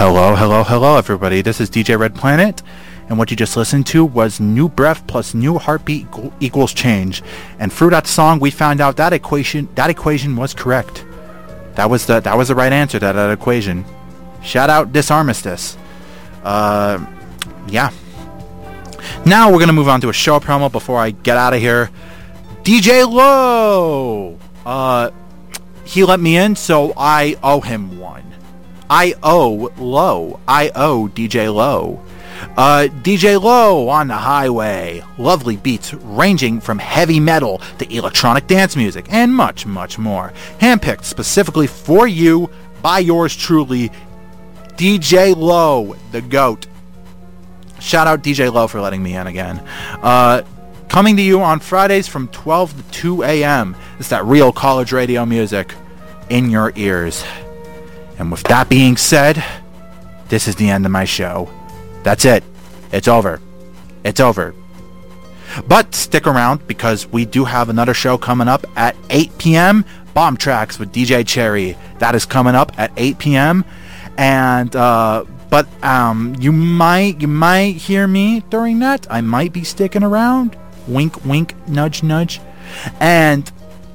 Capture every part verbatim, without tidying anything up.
Hello, hello, hello, everybody. This is D J Red Planet, and what you just listened to was New Breath plus New Heartbeat equals Change. And through that song, we found out that equation that equation was correct. That was the that was the right answer to that equation. Shout out This Armistice. Uh, yeah. Now we're gonna move on to a show promo before I get out of here. D J Low. Uh, he let me in, so I owe him one. I owe Low. I owe D J Low. Uh, D J Low on the highway. Lovely beats ranging from heavy metal to electronic dance music and much, much more. Handpicked specifically for you by yours truly, D J Low, the GOAT. Shout out D J Low for letting me in again. Uh, coming to you on Fridays from twelve to two a.m. It's that real college radio music in your ears. And with that being said, this is the end of my show. That's it. It's over. It's over. But stick around because we do have another show coming up at eight p.m. Bomb Tracks with D J Cherry. That is coming up at eight p.m. And uh, but um, you might you might hear me during that. I might be sticking around. Wink, wink, nudge, nudge. And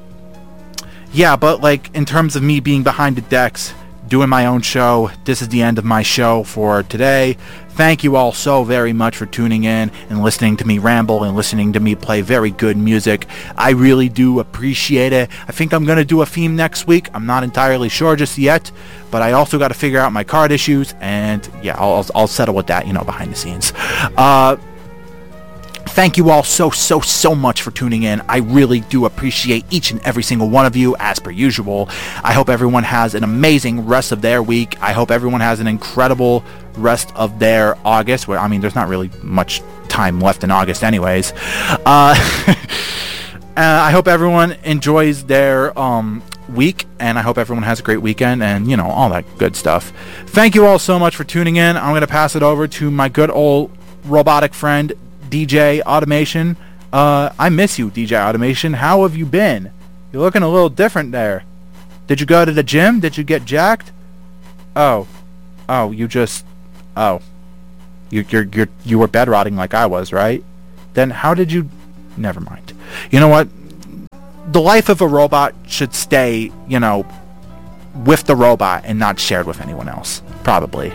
yeah, but like in terms of me being behind the decks, doing my own show, this is the end of my show for today. Thank you all so very much for tuning in and listening to me ramble and listening to me play very good music. I really do appreciate it. I think I'm going to do a theme next week. I'm not entirely sure just yet, but I also got to figure out my card issues, and yeah, I'll, I'll settle with that, you know, behind the scenes. Uh... Thank you all so, so, so much for tuning in. I really do appreciate each and every single one of you, as per usual. I hope everyone has an amazing rest of their week. I hope everyone has an incredible rest of their August. Where I mean, there's not really much time left in August anyways. Uh, uh, I hope everyone enjoys their um, week, and I hope everyone has a great weekend, and, you know, all that good stuff. Thank you all so much for tuning in. I'm going to pass it over to my good old robotic friend, D J Automation. Uh, I miss you, D J Automation. How have you been? You're looking a little different there. Did you go to the gym? Did you get jacked? Oh. Oh, you just... Oh. You, you're, you're, you were bed rotting like I was, right? Then how did you... Never mind. You know what? The life of a robot should stay, you know, with the robot and not shared with anyone else. Probably.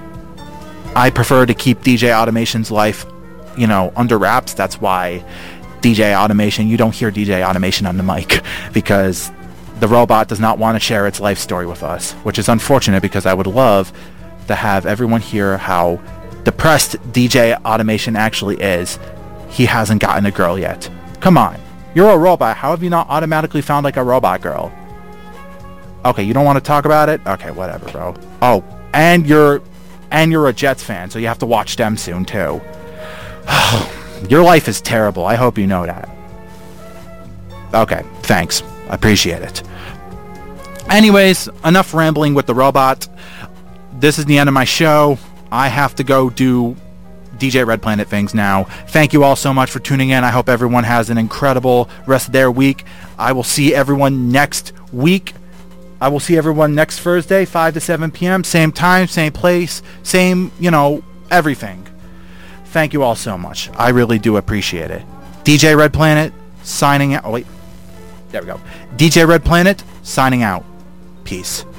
I prefer to keep D J Automation's life, you know, under wraps. That's why D J Automation, you don't hear D J Automation on the mic, because the robot does not want to share its life story with us, which is unfortunate because I would love to have everyone hear how depressed D J Automation actually is. He hasn't gotten a girl yet. Come on. You're a robot. How have you not automatically found like a robot girl? Okay, you don't want to talk about it? Okay, whatever, bro. Oh, and you're and you're a Jets fan, so you have to watch them soon too. Your life is terrible. I hope you know that. Okay, thanks. I appreciate it. Anyways, enough rambling with the robot. This is the end of my show. I have to go do D J Red Planet things now. Thank you all so much for tuning in. I hope everyone has an incredible rest of their week. I will see everyone next week. I will see everyone next Thursday, five to seven p.m. Same time, same place, same, you know, everything. Thank you all so much. I really do appreciate it. D J Red Planet, signing out. Oh, wait. There we go. D J Red Planet, signing out. Peace.